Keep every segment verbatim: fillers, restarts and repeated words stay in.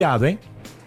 Obrigado, hein?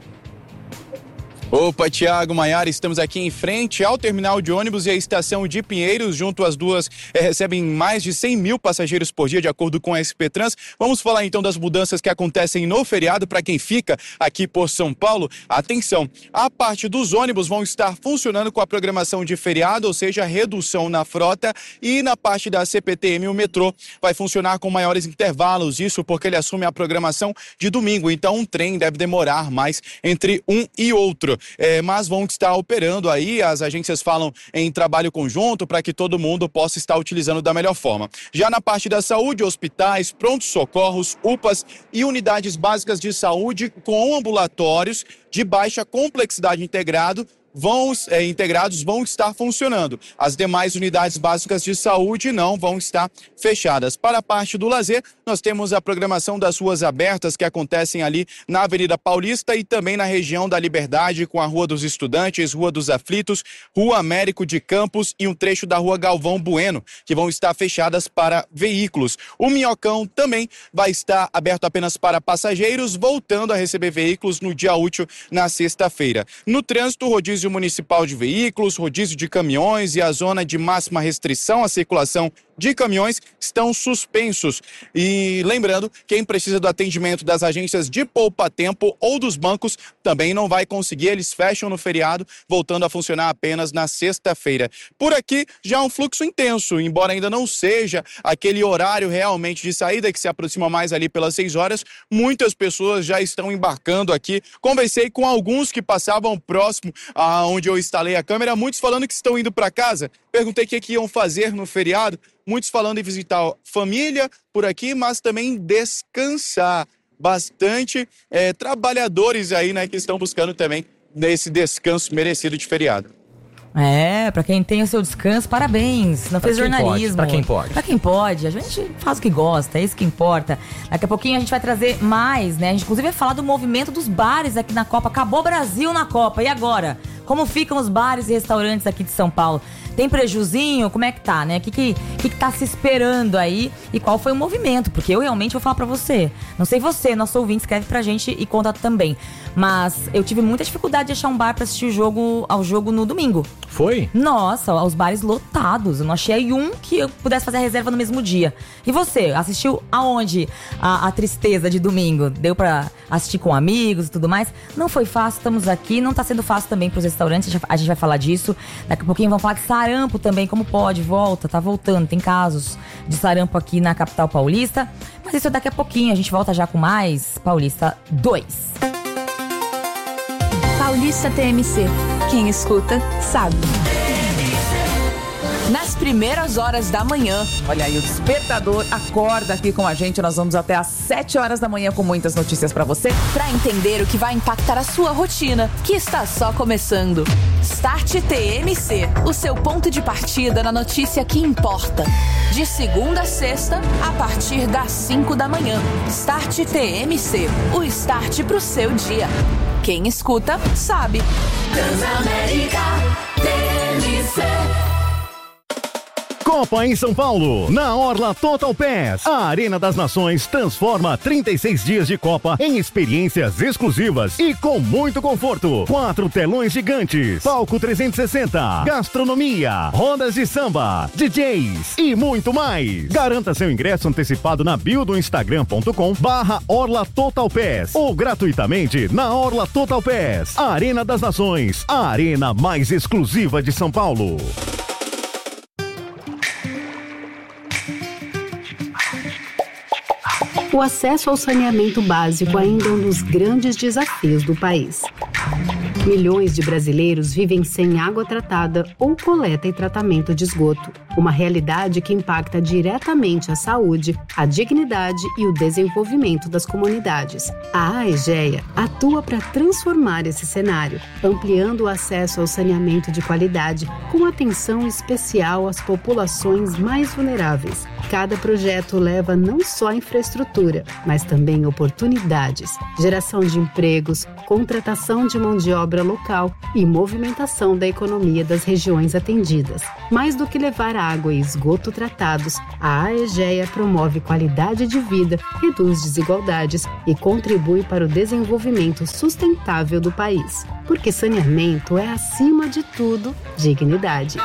Opa, Tiago, Maiara, estamos aqui em frente ao terminal de ônibus e a estação de Pinheiros. Junto às duas eh, recebem mais de cem mil passageiros por dia, de acordo com a S P Trans. Vamos falar então das mudanças que acontecem no feriado para quem fica aqui por São Paulo. Atenção, a parte dos ônibus vão estar funcionando com a programação de feriado, ou seja, redução na frota, e na parte da C P T M, o metrô vai funcionar com maiores intervalos, isso porque ele assume a programação de domingo, então um trem deve demorar mais entre um e outro. É, mas vão estar operando aí, as agências falam em trabalho conjunto para que todo mundo possa estar utilizando da melhor forma. Já na parte da saúde, hospitais, prontos socorros, U P As e unidades básicas de saúde com ambulatórios de baixa complexidade integrado vão, é, integrados vão estar funcionando. As demais unidades básicas de saúde não vão estar fechadas. Para a parte do lazer, nós temos a programação das ruas abertas que acontecem ali na Avenida Paulista e também na região da Liberdade, com a Rua dos Estudantes, Rua dos Aflitos, Rua Américo de Campos e um trecho da Rua Galvão Bueno, que vão estar fechadas para veículos. O Minhocão também vai estar aberto apenas para passageiros, voltando a receber veículos no dia útil na sexta-feira. No trânsito, rodízio municipal de veículos, rodízio de caminhões e a zona de máxima restrição à circulação de caminhões estão suspensos. E lembrando, quem precisa do atendimento das agências de poupa-tempo ou dos bancos também não vai conseguir, eles fecham no feriado, voltando a funcionar apenas na sexta-feira. Por aqui já um fluxo intenso, embora ainda não seja aquele horário realmente de saída que se aproxima mais ali pelas seis horas, muitas pessoas já estão embarcando aqui. Conversei com alguns que passavam próximo a onde eu instalei a câmera, muitos falando que estão indo para casa. Perguntei o que, que iam fazer no feriado, muitos falando em visitar família por aqui, mas também descansar. Bastante é, trabalhadores aí, né, que estão buscando também esse descanso merecido de feriado. É, pra quem tem o seu descanso, parabéns. Não fez jornalismo. Pra quem pode. Pra quem pode. A gente faz o que gosta, é isso que importa. Daqui a pouquinho a gente vai trazer mais, né? A gente inclusive vai falar do movimento dos bares aqui na Copa. Acabou o Brasil na Copa. E agora? Como ficam os bares e restaurantes aqui de São Paulo? Tem prejuzinho? Como é que tá, né? O que, que, que, que tá se esperando aí? E qual foi o movimento? Porque eu realmente vou falar pra você. Não sei você, nosso ouvinte, escreve pra gente e conta também. Mas eu tive muita dificuldade de achar um bar pra assistir o jogo, ao jogo no domingo. Foi? Nossa, os bares lotados. Eu não achei um que eu pudesse fazer a reserva no mesmo dia. E você, assistiu aonde a, a tristeza de domingo? Deu pra assistir com amigos e tudo mais? Não foi fácil, estamos aqui. Não tá sendo fácil também pros restaurantes, a gente vai falar disso. Daqui a pouquinho vamos falar de sarampo também, como pode, volta, tá voltando. Tem casos de sarampo aqui na capital paulista. Mas isso daqui a pouquinho, a gente volta já com mais Paulista dois. Paulista T M C. Quem escuta, sabe. Nas primeiras horas da manhã. Olha aí, o despertador acorda aqui com a gente. Nós vamos até às sete horas da manhã com muitas notícias pra você. Pra entender o que vai impactar a sua rotina, que está só começando. Start T M C, o seu ponto de partida na notícia que importa. De segunda a sexta, a partir das cinco da manhã. Start T M C, o start pro seu dia. Quem escuta, sabe. Transamérica T M C. Copa em São Paulo, na Orla Total Pass. A Arena das Nações transforma trinta e seis dias de Copa em experiências exclusivas e com muito conforto. Quatro telões gigantes, palco trezentos e sessenta, gastronomia, rodas de samba, D Js e muito mais. Garanta seu ingresso antecipado na bio do instagram ponto com barra Orla Total Pass ou gratuitamente na Orla Total Pass. Arena das Nações, a arena mais exclusiva de São Paulo. O acesso ao saneamento básico ainda é um dos grandes desafios do país. Milhões de brasileiros vivem sem água tratada ou coleta e tratamento de esgoto. Uma realidade que impacta diretamente a saúde, a dignidade e o desenvolvimento das comunidades. A AEGEA atua para transformar esse cenário, ampliando o acesso ao saneamento de qualidade, com atenção especial às populações mais vulneráveis. Cada projeto leva não só infraestrutura, mas também oportunidades, geração de empregos, contratação de mão de obra local e movimentação da economia das regiões atendidas. Mais do que levar água e esgoto tratados, a Aegea promove qualidade de vida, reduz desigualdades e contribui para o desenvolvimento sustentável do país. Porque saneamento é, acima de tudo, dignidade.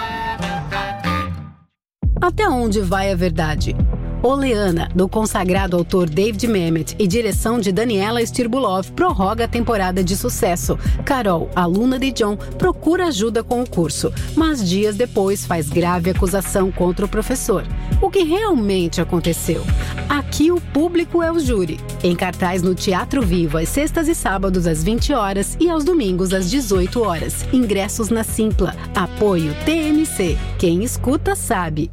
Até onde vai a verdade? Oleana, do consagrado autor David Mamet e direção de Daniela Stirbulov, prorroga a temporada de sucesso. Carol, aluna de John, procura ajuda com o curso, mas dias depois faz grave acusação contra o professor. O que realmente aconteceu? Aqui o público é o júri. Em cartaz no Teatro Vivo, às sextas e sábados às vinte horas e aos domingos às dezoito horas. Ingressos na Simpla. Apoio T M C. Quem escuta sabe.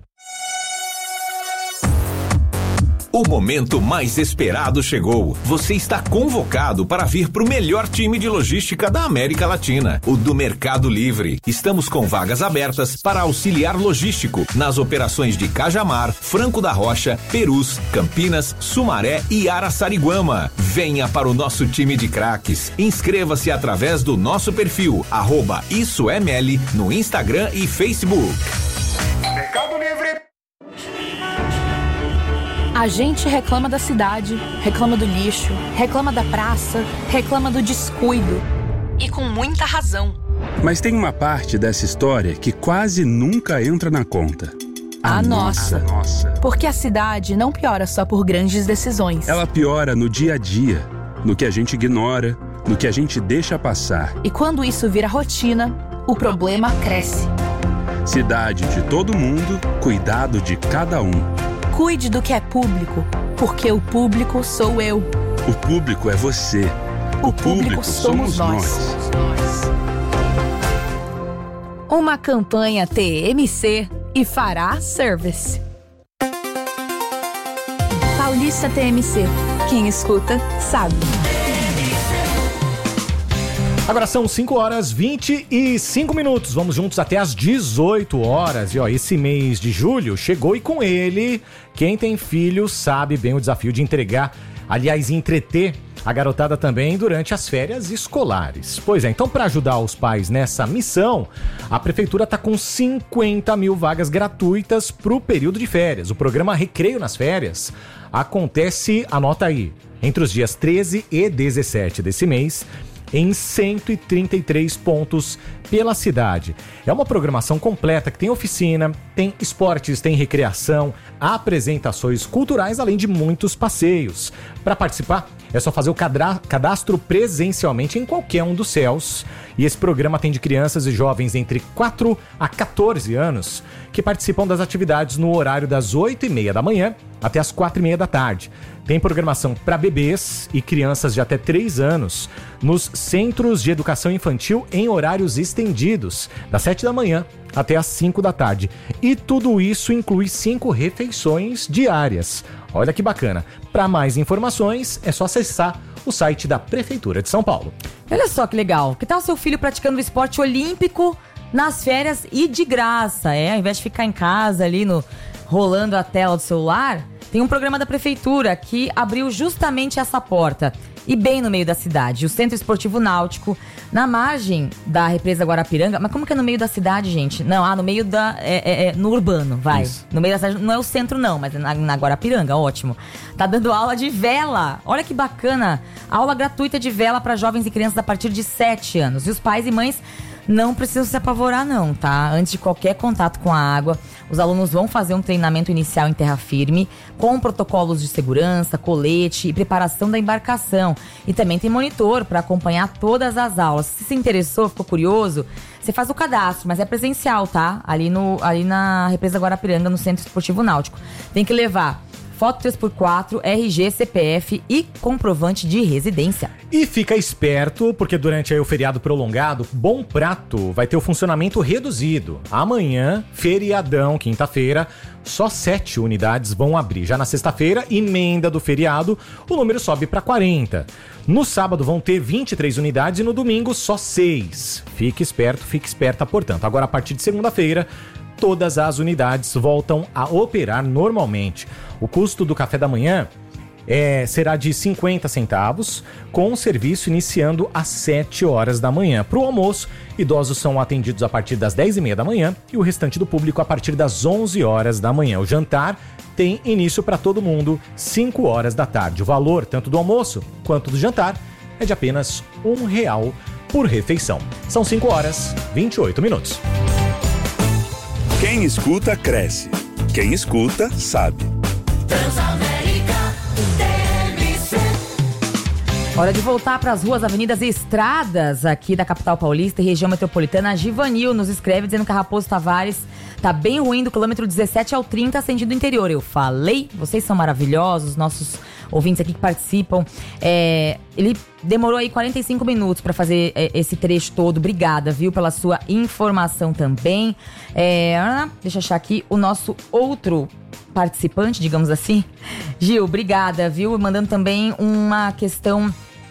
O momento mais esperado chegou. Você está convocado para vir para o melhor time de logística da América Latina, o do Mercado Livre. Estamos com vagas abertas para auxiliar logístico nas operações de Cajamar, Franco da Rocha, Perus, Campinas, Sumaré e Araçariguama. Venha para o nosso time de craques. Inscreva-se através do nosso perfil, arroba Isso é Meli, no Instagram e Facebook. Mercado Livre. A gente reclama da cidade, reclama do lixo, reclama da praça, reclama do descuido. E com muita razão. Mas tem uma parte dessa história que quase nunca entra na conta. A, a nossa. nossa. Porque a cidade não piora só por grandes decisões. Ela piora no dia a dia, no que a gente ignora, no que a gente deixa passar. E quando isso vira rotina, o problema cresce. Cidade de todo mundo, cuidado de cada um. Cuide do que é público, porque o público sou eu. O público é você. O, o público, público somos, somos nós. nós. Uma campanha T M C e Fará Service. Paulista T M C. Quem escuta, sabe. Agora são cinco horas e vinte e cinco minutos. Vamos juntos até às dezoito horas. E ó, esse mês de julho chegou e com ele, quem tem filho sabe bem o desafio de entregar, aliás, entreter a garotada também durante as férias escolares. Pois é, então para ajudar os pais nessa missão, a prefeitura está com cinquenta mil vagas gratuitas para o período de férias. O programa Recreio nas Férias acontece, anota aí, entre os dias treze e dezessete desse mês, em cento e trinta e três pontos pela cidade. É uma programação completa que tem oficina, tem esportes, tem recreação, apresentações culturais, além de muitos passeios. Para participar, é só fazer o cadastro presencialmente em qualquer um dos C E Ls. E esse programa atende crianças e jovens entre quatro a quatorze anos que participam das atividades no horário das oito e meia da manhã até as quatro e meia da tarde. Tem programação para bebês e crianças de até três anos nos centros de educação infantil em horários estendidos, das sete da manhã até as cinco da tarde. E tudo isso inclui cinco refeições diárias. Olha que bacana. Para mais informações, é só acessar o site da Prefeitura de São Paulo. Olha só que legal. Que tal seu filho praticando o esporte olímpico nas férias e de graça? É, ao invés de ficar em casa ali no, rolando a tela do celular, tem um programa da Prefeitura que abriu justamente essa porta. E bem no meio da cidade, o Centro Esportivo Náutico, na margem da represa Guarapiranga. Mas como que é no meio da cidade, gente? Não, ah, no meio da... É, é, é, no urbano, vai. Isso. No meio da cidade, não é o centro não, mas é na, na Guarapiranga, ótimo. Tá dando aula de vela. Olha que bacana. Aula gratuita de vela para jovens e crianças a partir de sete anos. E os pais e mães não precisam se apavorar não, tá? Antes de qualquer contato com a água, os alunos vão fazer um treinamento inicial em terra firme, com protocolos de segurança, colete e preparação da embarcação. E também tem monitor para acompanhar todas as aulas. Se se interessou, ficou curioso, você faz o cadastro, mas é presencial, tá? Ali, no, ali na represa Guarapiranga, no Centro Esportivo Náutico. Tem que levar foto três por quatro, R G, C P F e comprovante de residência. E fica esperto, porque durante aí o feriado prolongado, Bom Prato vai ter o funcionamento reduzido. Amanhã, feriadão, quinta-feira, só sete unidades vão abrir. Já na sexta-feira, emenda do feriado, o número sobe para quarenta. No sábado vão ter vinte e três unidades e no domingo só seis. Fique esperto, fique esperta, portanto. Agora, a partir de segunda-feira, todas as unidades voltam a operar normalmente. O custo do café da manhã É, será de cinquenta centavos, com o serviço iniciando às sete horas da manhã. Para o almoço, idosos são atendidos a partir das dez e meia da manhã e o restante do público a partir das onze horas da manhã. O jantar tem início para todo mundo, cinco horas da tarde. O valor, tanto do almoço quanto do jantar, é de apenas um real por refeição. São cinco horas e vinte e oito minutos. Quem escuta, cresce. Quem escuta, sabe. Transamérica T M C. Hora de voltar para as ruas, avenidas e estradas aqui da capital paulista e região metropolitana. A Givanil nos escreve dizendo que a Raposo Tavares tá bem ruim do quilômetro dezessete ao trinta, sentido interior. Eu falei, vocês são maravilhosos, nossos ouvintes aqui que participam. É, ele demorou aí quarenta e cinco minutos para fazer é, esse trecho todo. Obrigada, viu, pela sua informação também. É, deixa eu achar aqui o nosso outro participante, digamos assim. Gil, obrigada, viu? Mandando também uma questão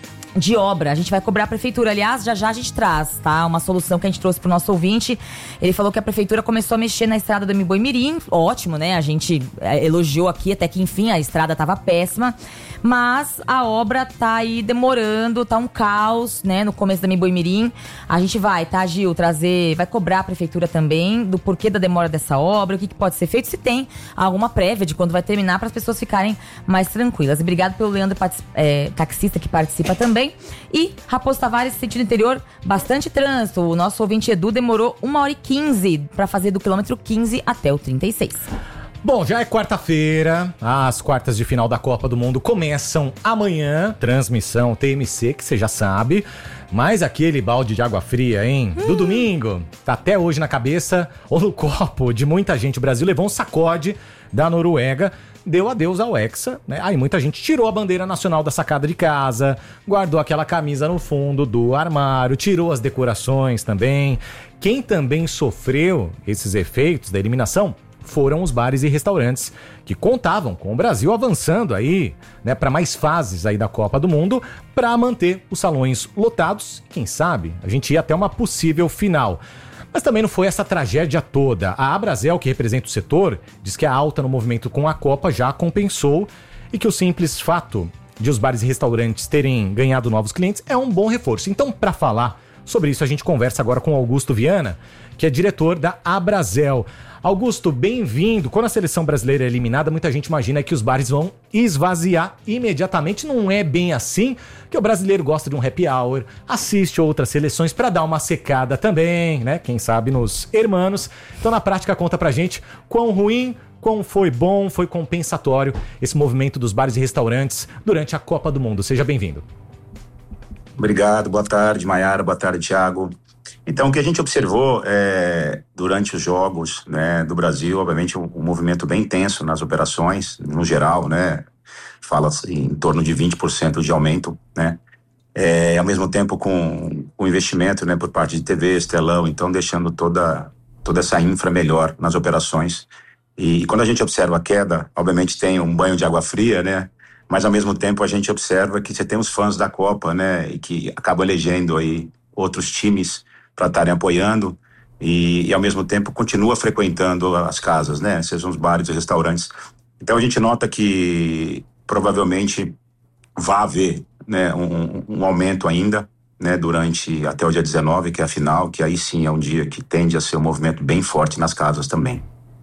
de obra. A gente vai cobrar a prefeitura. Aliás, já já a gente traz, tá? Uma solução que a gente trouxe pro nosso ouvinte. Ele falou que a prefeitura começou a mexer na estrada do Mboi-Mirim. Ótimo, né? A gente é, elogiou aqui até que, enfim, a estrada tava péssima. Mas a obra tá aí demorando, tá um caos, né? No começo da Mboi-Mirim. A gente vai, tá, Gil? Trazer, vai cobrar a prefeitura também do porquê da demora dessa obra, o que, que pode ser feito, se tem alguma prévia de quando vai terminar, para as pessoas ficarem mais tranquilas. E obrigado pelo Leandro, é, taxista, que participa também. E Raposo Tavares, sentido interior, bastante trânsito. O nosso ouvinte Edu demorou uma hora e quinze para fazer do quilômetro quinze até o trinta e seis. Bom, já é quarta-feira, as quartas de final da Copa do Mundo começam amanhã, transmissão T M C, que você já sabe, mas aquele balde de água fria, hein, hum. do domingo, tá até hoje na cabeça ou no copo de muita gente. O Brasil levou um sacode da Noruega, deu adeus ao Hexa, né? Aí muita gente tirou a bandeira nacional da sacada de casa, guardou aquela camisa no fundo do armário, tirou as decorações também. Quem também sofreu esses efeitos da eliminação foram os bares e restaurantes que contavam com o Brasil avançando aí, né, para mais fases aí da Copa do Mundo, para manter os salões lotados. Quem sabe a gente ia até uma possível final. Mas também não foi essa tragédia toda. A Abrazel, que representa o setor, diz que a alta no movimento com a Copa já compensou e que o simples fato de os bares e restaurantes terem ganhado novos clientes é um bom reforço. Então, para falar sobre isso, a gente conversa agora com Augusto Viana, que é diretor da Abrazel. Augusto, bem-vindo. Quando a seleção brasileira é eliminada, muita gente imagina que os bares vão esvaziar imediatamente. Não é bem assim, que o brasileiro gosta de um happy hour, assiste outras seleções para dar uma secada também, né? Quem sabe nos hermanos. Então, na prática, conta pra gente quão ruim, quão foi bom, foi compensatório esse movimento dos bares e restaurantes durante a Copa do Mundo. Seja bem-vindo. Obrigado, boa tarde, Maiara, boa tarde, Thiago. Então, o que a gente observou é, durante os jogos, né, do Brasil, obviamente um, um movimento bem intenso nas operações, no geral, né, fala-se em torno de vinte por cento de aumento, né, é, ao mesmo tempo com o investimento, né, por parte de T Vs, telão, então deixando toda, toda essa infra melhor nas operações. E, e quando a gente observa a queda, obviamente tem um banho de água fria, né, mas ao mesmo tempo a gente observa que você tem os fãs da Copa, né, e que acabam elegendo aí outros times para estarem apoiando e, e ao mesmo tempo continua frequentando as casas, né, sejam os bares e restaurantes. Então a gente nota que provavelmente vai haver, né, um, um aumento ainda, né, durante até o dia dezenove, que é a final, que aí sim é um dia que tende a ser um movimento bem forte nas casas também.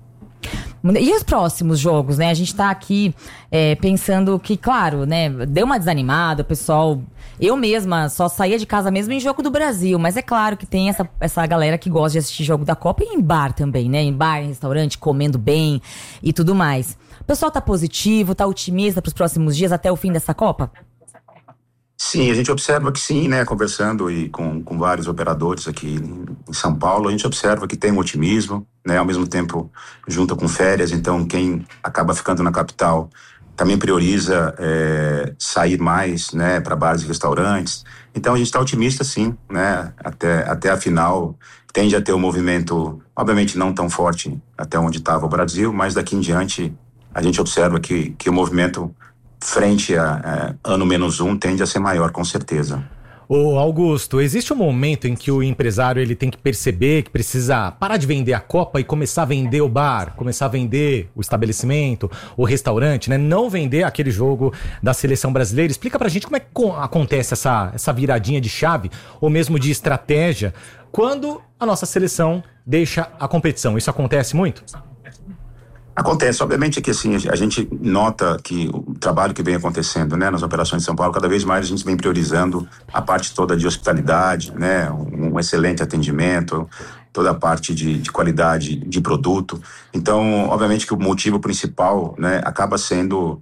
E os próximos jogos, né? A gente tá aqui é, pensando que, claro, né? Deu uma desanimada, o pessoal... Eu mesma só saía de casa mesmo em jogo do Brasil, mas é claro que tem essa, essa galera que gosta de assistir jogo da Copa e em bar também, né? Em bar, em restaurante, comendo bem e tudo mais. O pessoal tá positivo, tá otimista pros próximos dias até o fim dessa Copa? Sim, a gente observa que sim, né, conversando e com, com vários operadores aqui em São Paulo, a gente observa que tem um otimismo, né, ao mesmo tempo junto com férias, então quem acaba ficando na capital também prioriza é, sair mais, né, para bares e restaurantes. Então a gente está otimista sim, né, até, até a final tende a ter um movimento, obviamente não tão forte até onde estava o Brasil, mas daqui em diante a gente observa que, que o movimento frente a, a ano menos um tende a ser maior, com certeza. Ô Augusto, existe um momento em que o empresário ele tem que perceber que precisa parar de vender a Copa e começar a vender o bar, começar a vender o estabelecimento, o restaurante, né? Não vender aquele jogo da seleção brasileira. Explica pra gente como é que acontece essa, essa viradinha de chave, ou mesmo de estratégia, quando a nossa seleção deixa a competição. Isso acontece muito? Acontece, obviamente que assim, a gente nota que o trabalho que vem acontecendo, né, nas operações de São Paulo, cada vez mais a gente vem priorizando a parte toda de hospitalidade, né, um, um excelente atendimento, toda a parte de, de qualidade de produto. Então, obviamente que o motivo principal, né, acaba sendo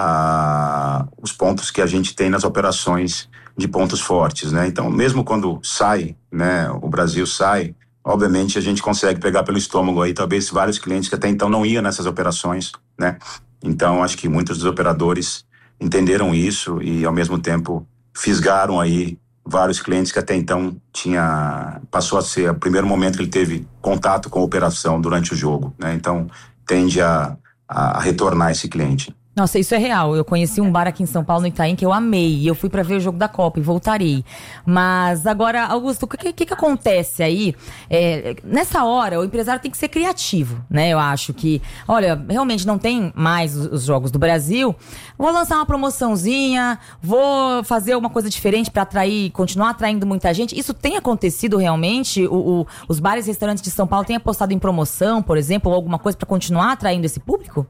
a, os pontos que a gente tem nas operações de pontos fortes, né. Então, mesmo quando sai, né, o Brasil sai, obviamente a gente consegue pegar pelo estômago aí, talvez vários clientes que até então não iam nessas operações, né? Então acho que muitos dos operadores entenderam isso e ao mesmo tempo fisgaram aí vários clientes que até então tinha, passou a ser o primeiro momento que ele teve contato com a operação durante o jogo, né? Então tende a, a retornar esse cliente. Nossa, isso é real. Eu conheci um bar aqui em São Paulo, no Itaim, que eu amei. E eu fui pra ver o jogo da Copa e voltarei. Mas agora, Augusto, o que, que, que acontece aí? É, nessa hora, o empresário tem que ser criativo, né? Eu acho que, olha, realmente não tem mais os, os jogos do Brasil. Vou lançar uma promoçãozinha, vou fazer alguma coisa diferente pra atrair, continuar atraindo muita gente. Isso tem acontecido realmente? O, o, os bares e restaurantes de São Paulo têm apostado em promoção, por exemplo, ou alguma coisa pra continuar atraindo esse público?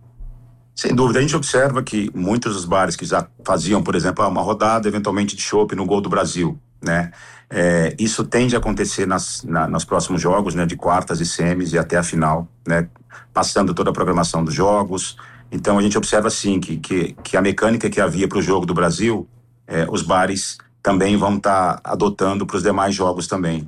Sem dúvida, a gente observa que muitos dos bares que já faziam, por exemplo, uma rodada eventualmente de chopp no Gol do Brasil, né? É, isso tende a acontecer nas, na, nos próximos jogos, né? De quartas e semis e até a final, né? Passando toda a programação dos jogos. Então a gente observa sim que, que, que a mecânica que havia para o jogo do Brasil, é, os bares também vão estar tá adotando para os demais jogos também.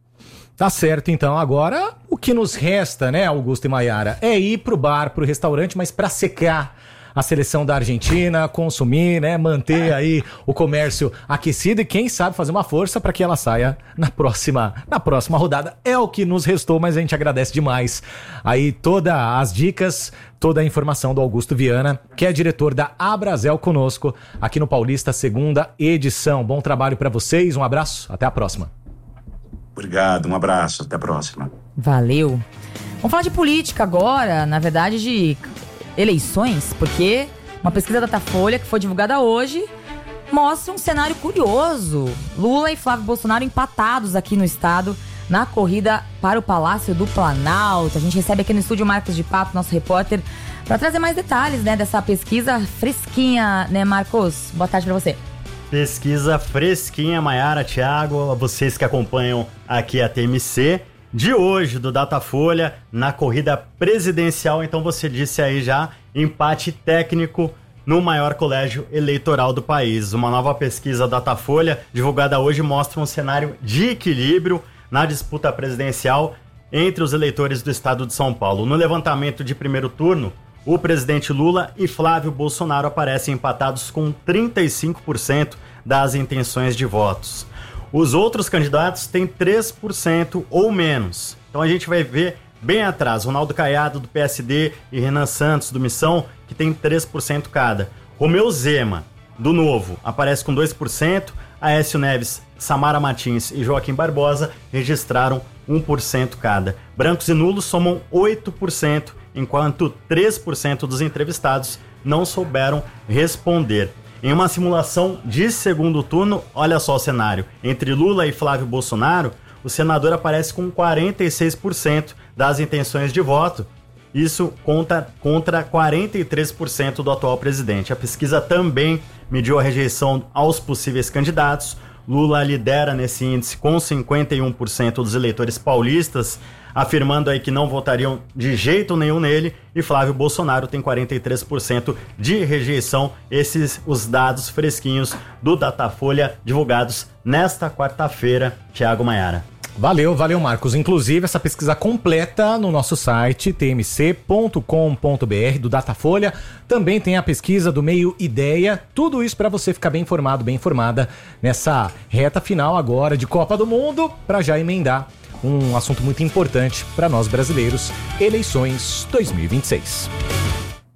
Tá certo, então. Agora, o que nos resta, né, Augusto e Maiara, é ir pro bar, pro restaurante, mas para secar a seleção da Argentina, consumir, né, manter aí o comércio aquecido e quem sabe fazer uma força para que ela saia na próxima, na próxima rodada. É o que nos restou, mas a gente agradece demais aí todas as dicas, toda a informação do Augusto Viana, que é diretor da Abrazel conosco aqui no Paulista, segunda edição. Bom trabalho para vocês, um abraço, até a próxima. Obrigado, um abraço, até a próxima. Valeu. Vamos falar de política agora, na verdade de eleições, porque uma pesquisa da Datafolha que foi divulgada hoje mostra um cenário curioso. Lula e Flávio Bolsonaro empatados aqui no estado na corrida para o Palácio do Planalto. A gente recebe aqui no estúdio Marcos de Papo, nosso repórter, para trazer mais detalhes, né, dessa pesquisa fresquinha, né, Marcos? Boa tarde para você. Pesquisa fresquinha, Maiara, Thiago, vocês que acompanham aqui a T M C, de hoje, do Datafolha, na corrida presidencial. Então você disse aí já, empate técnico no maior colégio eleitoral do país. Uma nova pesquisa Datafolha, divulgada hoje, mostra um cenário de equilíbrio na disputa presidencial entre os eleitores do estado de São Paulo. No levantamento de primeiro turno, o presidente Lula e Flávio Bolsonaro aparecem empatados com trinta e cinco por cento das intenções de votos. Os outros candidatos têm três por cento ou menos. Então a gente vai ver bem atrás, Ronaldo Caiado do P S D e Renan Santos do Missão, que tem três por cento cada. Romeu Zema, do Novo, aparece com dois por cento. Aécio Neves, Samara Martins e Joaquim Barbosa registraram um por cento cada. Brancos e nulos somam oito por cento, enquanto três por cento dos entrevistados não souberam responder. Em uma simulação de segundo turno, olha só o cenário, entre Lula e Flávio Bolsonaro, o senador aparece com quarenta e seis por cento das intenções de voto. Isso conta contra quarenta e três por cento do atual presidente. A pesquisa também mediu a rejeição aos possíveis candidatos. Lula lidera nesse índice com cinquenta e um por cento dos eleitores paulistas, afirmando aí que não votariam de jeito nenhum nele, e Flávio Bolsonaro tem quarenta e três por cento de rejeição. Esses os dados fresquinhos do Datafolha divulgados nesta quarta-feira. Thiago Maiara. Valeu, valeu, Marcos. Inclusive, essa pesquisa completa no nosso site t m c ponto com ponto b r do Datafolha. Também tem a pesquisa do Meio Ideia. Tudo isso para você ficar bem informado, bem informada nessa reta final agora de Copa do Mundo, para já emendar um assunto muito importante para nós brasileiros: eleições dois mil e vinte e seis.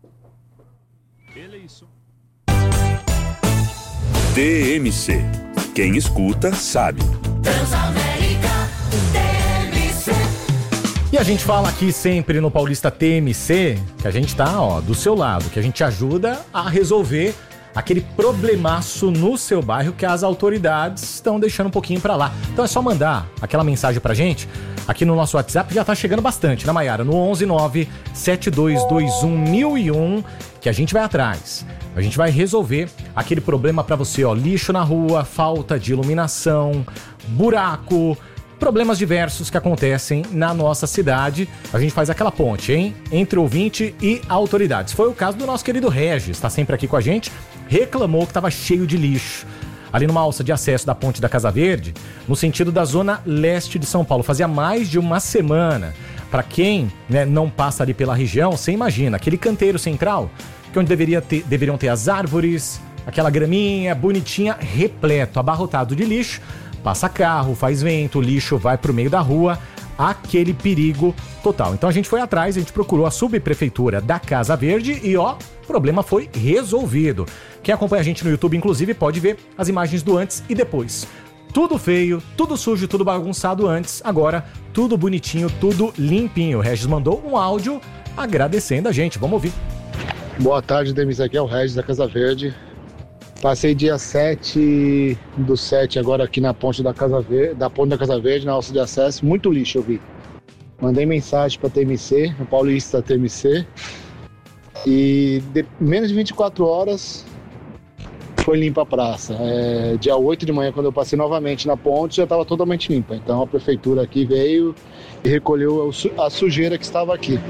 T M C. Quem escuta, sabe. Transamérica T M C. E a gente fala aqui sempre no Paulista T M C que a gente tá, ó, do seu lado, que a gente ajuda a resolver aquele problemaço no seu bairro que as autoridades estão deixando um pouquinho pra lá. Então é só mandar aquela mensagem pra gente aqui no nosso WhatsApp, já tá chegando bastante, né, Maiara? No onze nove sete dois dois um mil e um, que a gente vai atrás. A gente vai resolver aquele problema pra você, ó, lixo na rua, falta de iluminação, buraco, problemas diversos que acontecem na nossa cidade. A gente faz aquela ponte, hein? Entre ouvinte e autoridades. Foi o caso do nosso querido Regis, tá sempre aqui com a gente, reclamou que tava cheio de lixo ali numa alça de acesso da Ponte da Casa Verde, no sentido da zona leste de São Paulo. Fazia mais de uma semana. Para quem, né, não passa ali pela região, você imagina, aquele canteiro central, que é onde deveria ter, deveriam ter as árvores, aquela graminha bonitinha, repleto, abarrotado de lixo. Passa carro, faz vento, o lixo vai pro meio da rua, aquele perigo total. Então a gente foi atrás, a gente procurou a subprefeitura da Casa Verde e ó, o problema foi resolvido. Quem acompanha a gente no YouTube, inclusive, pode ver as imagens do antes e depois. Tudo feio, tudo sujo, tudo bagunçado antes, agora tudo bonitinho, tudo limpinho. O Regis mandou um áudio agradecendo a gente, vamos ouvir. Boa tarde, Demis, aqui é o Regis da Casa Verde. Passei dia sete do sete agora aqui na ponte da Casa Verde, da ponte da Casa Verde, na alça de acesso, muito lixo eu vi. Mandei mensagem para T M C, o Paulista T M C, e de menos de vinte e quatro horas foi limpa a praça. É, dia oito de manhã, quando eu passei novamente na ponte, já estava totalmente limpa. Então a prefeitura aqui veio e recolheu a sujeira que estava aqui.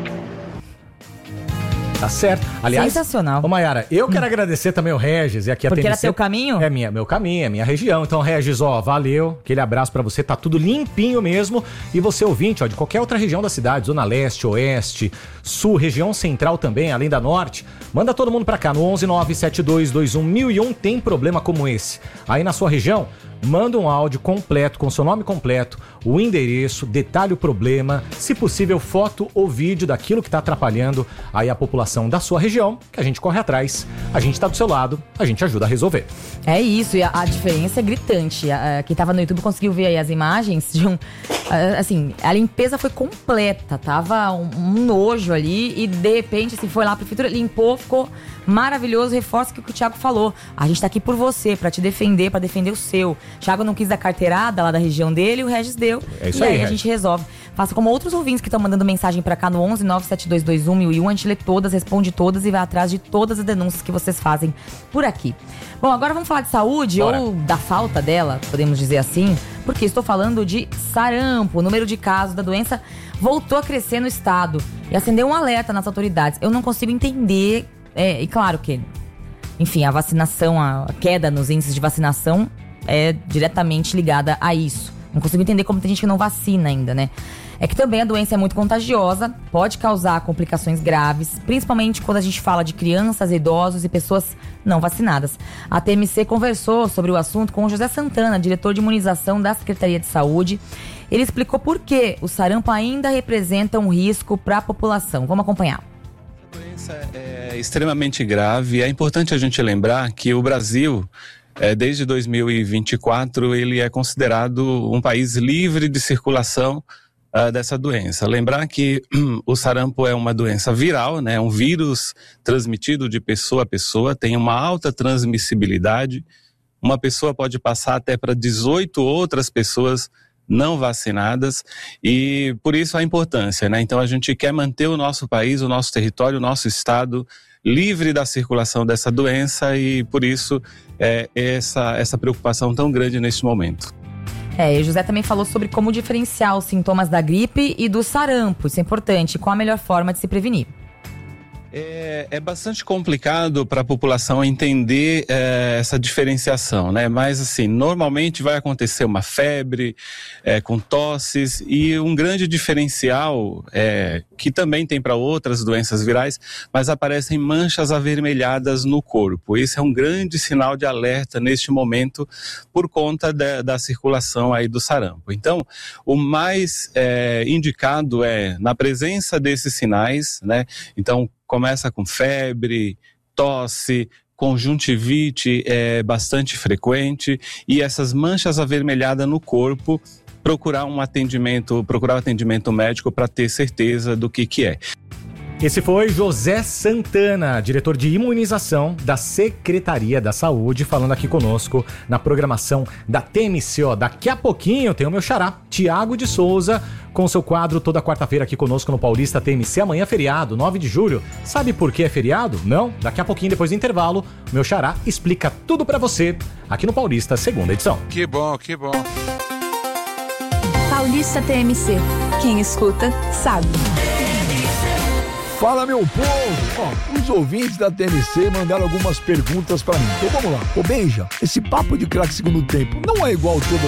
Tá certo. Aliás, sensacional. Ô Maiara, eu quero hum. agradecer também o Regis e aqui a Porque T M C. era teu caminho? É minha, meu caminho, é minha região. Então, Regis, ó, valeu. Aquele abraço pra você. Tá tudo limpinho mesmo. E você, ouvinte, ó, de qualquer outra região da cidade, Zona Leste, Oeste, Sul, região central também, além da Norte, manda todo mundo pra cá no onze nove sete dois dois um mil e um. Tem problema como esse aí na sua região? Manda um áudio completo, com seu nome completo, o endereço, detalhe o problema, se possível foto ou vídeo daquilo que está atrapalhando aí a população da sua região, que a gente corre atrás, a gente está do seu lado, a gente ajuda a resolver. É isso, e a, a diferença é gritante. A, a, quem estava no YouTube conseguiu ver aí as imagens de um... A, assim, a limpeza foi completa, tava um, um nojo ali e de repente assim, foi lá a prefeitura, limpou, ficou maravilhoso, reforça o que o Thiago falou. A gente tá aqui por você, pra te defender, pra defender o seu. Thiago não quis dar carteirada lá da região dele, o Regis deu. É isso e aí, aí a Regis. gente resolve. Faça como outros ouvintes que estão mandando mensagem pra cá no onze nove sete dois dois um mil e um. A gente lê todas, responde todas e vai atrás de todas as denúncias que vocês fazem por aqui. Bom, agora vamos falar de saúde, Bora. ou da falta dela, podemos dizer assim, porque estou falando de sarampo. O número de casos da doença voltou a crescer no estado e acendeu um alerta nas autoridades. Eu não consigo entender, é, e claro que, enfim, a vacinação, a queda nos índices de vacinação é diretamente ligada a isso. Não consigo entender como tem gente que não vacina ainda, né? É que também a doença é muito contagiosa, pode causar complicações graves, principalmente quando a gente fala de crianças, idosos e pessoas não vacinadas. A T M C conversou sobre o assunto com o José Santana, diretor de imunização da Secretaria de Saúde. Ele explicou por que o sarampo ainda representa um risco para a população. Vamos acompanhar. A doença é extremamente grave. É importante a gente lembrar que o Brasil, é, desde dois mil e vinte e quatro, ele é considerado um país livre de circulação Uh, dessa doença. Lembrar que um, o sarampo é uma doença viral, né? Um vírus transmitido de pessoa a pessoa, tem uma alta transmissibilidade. Uma pessoa pode passar até para dezoito outras pessoas não vacinadas e por isso a importância, né? Então a gente quer manter o nosso país, o nosso território, o nosso estado livre da circulação dessa doença e por isso é essa, essa preocupação tão grande neste momento. É, e o José também falou sobre como diferenciar os sintomas da gripe e do sarampo. Isso é importante. Qual a melhor forma de se prevenir? É, é bastante complicado para a população entender é, essa diferenciação, né? Mas assim, normalmente vai acontecer uma febre é, com tosses e um grande diferencial é, que também tem para outras doenças virais, mas aparecem manchas avermelhadas no corpo. Esse é um grande sinal de alerta neste momento por conta da, da circulação aí do sarampo. Então, o mais é, indicado é na presença desses sinais, né? Então, começa com febre, tosse, conjuntivite é bastante frequente e essas manchas avermelhadas no corpo, procurar um atendimento, procurar um atendimento médico para ter certeza do que que é. Esse foi José Santana, diretor de imunização da Secretaria da Saúde, falando aqui conosco na programação da T M C. Ó, daqui a pouquinho tem o meu xará, Tiago de Souza, com seu quadro toda quarta-feira aqui conosco no Paulista T M C. Amanhã é feriado, nove de julho. Sabe por que é feriado? Não? Daqui a pouquinho, depois do intervalo, o meu xará explica tudo pra você aqui no Paulista, segunda edição. Que bom, que bom. Paulista T M C. Quem escuta, sabe. Fala, meu povo! Ó, os ouvintes da T M C mandaram algumas perguntas pra mim. Então vamos lá. Ô, Benja, esse papo de craque segundo tempo não é igual todas